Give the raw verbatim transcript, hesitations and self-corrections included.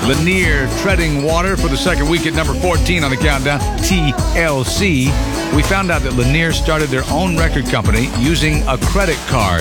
Lanier treading water for the second week at number fourteen on the countdown, T L C. We found out that Lanier started their own record company using a credit card.